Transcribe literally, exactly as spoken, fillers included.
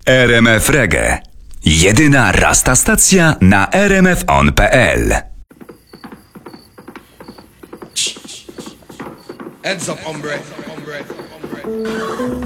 R M F Reggae. Jedyna rasta stacja na r m f on kropka p l. Heads up, hombre. hombre. hombre.